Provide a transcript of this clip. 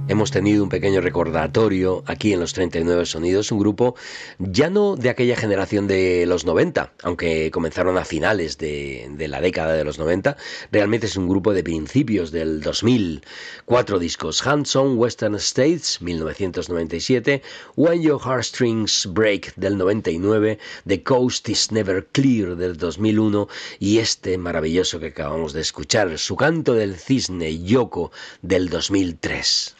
hemos tenido un pequeño recordatorio aquí en los 39 Sonidos, un grupo ya no de aquella generación de los 90, aunque comenzaron a finales de la década de los 90, realmente es un grupo de principios del 2000. 4 discos: Hands-On Western States, 1997, When Your Heartstrings Break, del 99, The Coast is Never Clear, del 2001, y este maravilloso que acabamos de escuchar, Su canto del cisne, Yoko, del 2003.